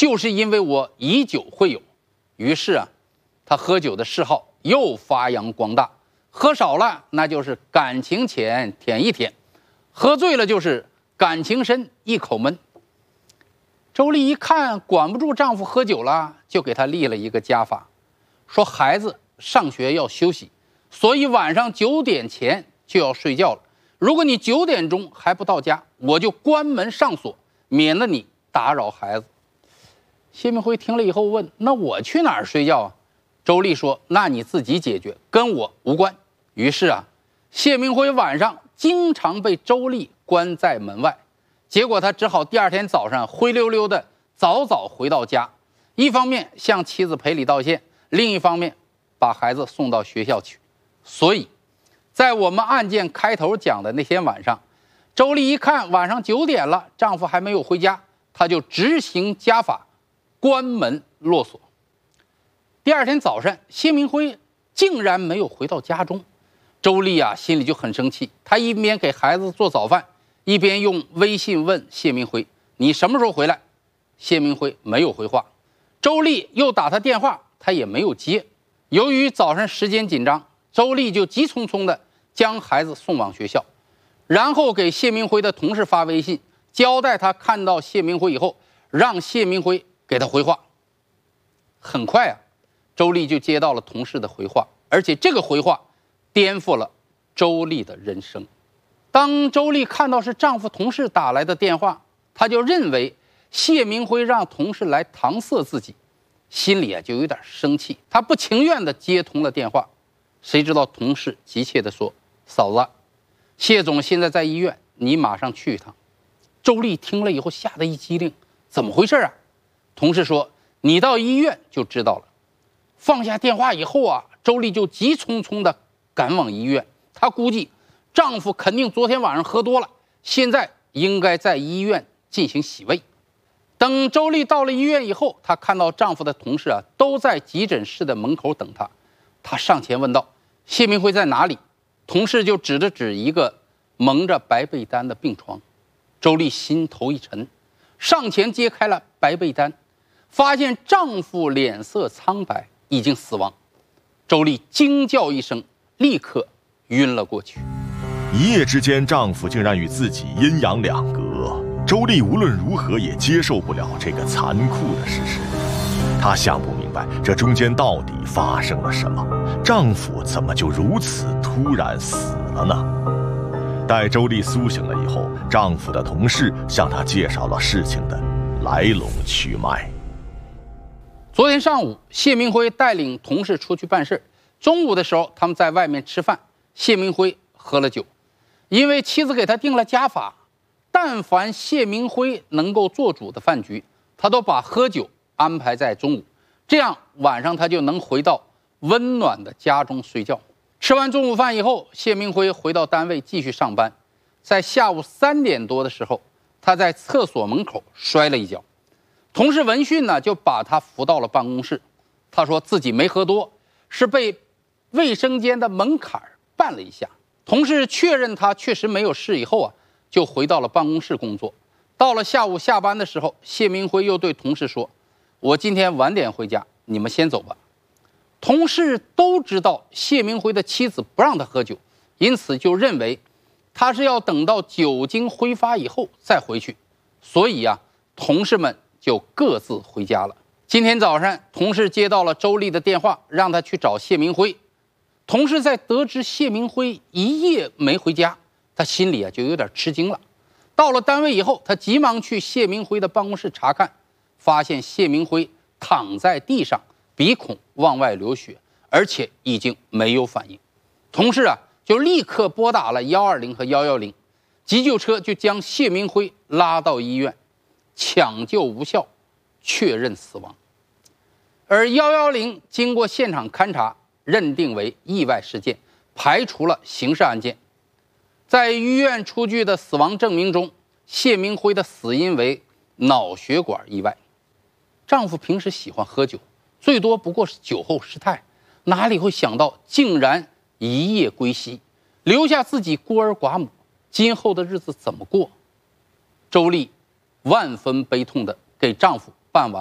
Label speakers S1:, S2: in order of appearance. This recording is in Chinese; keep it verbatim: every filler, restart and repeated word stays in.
S1: 就是因为我以酒会友。于是啊，他喝酒的嗜好又发扬光大。喝少了那就是感情浅舔一舔，喝醉了就是感情深一口闷。周丽一看管不住丈夫喝酒了，就给他立了一个家法，说孩子上学要休息，所以晚上九点前就要睡觉了。如果你九点钟还不到家，我就关门上锁，免得你打扰孩子。谢明辉听了以后问：那我去哪儿睡觉啊？周丽说：那你自己解决，跟我无关。于是啊，谢明辉晚上经常被周丽关在门外，结果他只好第二天早上灰溜溜的早早回到家，一方面向妻子赔礼道歉，另一方面把孩子送到学校去。所以在我们案件开头讲的那天晚上，周丽一看晚上九点了，丈夫还没有回家，她就执行家法，关门落锁。第二天早上，谢明辉竟然没有回到家中，周丽啊心里就很生气，她一边给孩子做早饭，一边用微信问谢明辉：你什么时候回来？谢明辉没有回话。周丽又打他电话，他也没有接。由于早上时间紧张，周丽就急匆匆地将孩子送往学校，然后给谢明辉的同事发微信，交代他看到谢明辉以后，让谢明辉给他回话。很快啊，周丽就接到了同事的回话，而且这个回话颠覆了周丽的人生。当周丽看到是丈夫同事打来的电话，她就认为谢明辉让同事来搪塞自己，心里啊就有点生气。她不情愿地接通了电话，谁知道同事急切地说：嫂子，谢总现在在医院，你马上去一趟。周丽听了以后吓得一激灵，怎么回事啊？同事说：你到医院就知道了。放下电话以后啊，周丽就急匆匆地赶往医院。她估计丈夫肯定昨天晚上喝多了，现在应该在医院进行洗胃。等周丽到了医院以后，她看到丈夫的同事啊都在急诊室的门口等她。她上前问道：谢明辉在哪里？同事就指着指一个蒙着白被单的病床。周丽心头一沉，上前揭开了白被单，发现丈夫脸色苍白，已经死亡。周丽惊叫一声，立刻晕了过去。
S2: 一夜之间，丈夫竟然与自己阴阳两隔，周丽无论如何也接受不了这个残酷的事实。她想不明白这中间到底发生了什么，丈夫怎么就如此突然死了呢？待周丽苏醒了以后，丈夫的同事向她介绍了事情的来龙去脉。
S1: 昨天上午，谢明辉带领同事出去办事，中午的时候他们在外面吃饭，谢明辉喝了酒。因为妻子给他定了家法，但凡谢明辉能够做主的饭局，他都把喝酒安排在中午，这样晚上他就能回到温暖的家中睡觉。吃完中午饭以后，谢明辉回到单位继续上班。在下午三点多的时候，他在厕所门口摔了一跤，同事闻讯呢就把他扶到了办公室。他说自己没喝多，是被卫生间的门槛绊了一下。同事确认他确实没有事以后啊，就回到了办公室工作。到了下午下班的时候，谢明辉又对同事说：我今天晚点回家，你们先走吧。同事都知道谢明辉的妻子不让他喝酒，因此就认为他是要等到酒精挥发以后再回去，所以啊，同事们就各自回家了。今天早上，同事接到了周丽的电话，让他去找谢明辉。同事在得知谢明辉一夜没回家，他心里啊就有点吃惊了。到了单位以后，他急忙去谢明辉的办公室查看，发现谢明辉躺在地上，鼻孔往外流血，而且已经没有反应。同事啊就立刻拨打了一二零和一一零，急救车就将谢明辉拉到医院，抢救无效，确认死亡。而一一零经过现场勘查，认定为意外事件，排除了刑事案件。在医院出具的死亡证明中，谢明辉的死因为脑血管意外。丈夫平时喜欢喝酒，最多不过是酒后失态，哪里会想到竟然一夜归西，留下自己孤儿寡母，今后的日子怎么过？周丽万分悲痛地给丈夫办完